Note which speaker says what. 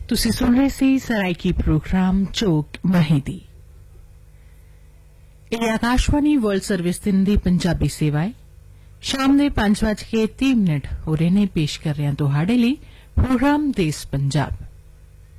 Speaker 1: ਤੁਸੀਂ ਸੁਣ ਰਹੇ ਸੀ ਸਰਾਇਕੀ ਪ੍ਰੋਗਰਾਮ ਚੋਕ ਮਹੀਦੀ। ਇਹ ਆਕਾਸ਼ਵਾਣੀ ਵਰਲਡ ਸਰਵਿਸ ਦਿਨ ਦੀ ਪੰਜਾਬੀ ਸੇਵਾ ਹੈ। ਸ਼ਾਮ ਦੇ 5:30 ਹੋ ਰਹੇ ਨੇ। ਪੇਸ਼ ਕਰ ਰਹੇ ਹਾਂ ਤੁਹਾਡੇ ਲਈ ਪ੍ਰੋਗਰਾਮ ਦੇਸ਼ ਪੰਜਾਬ।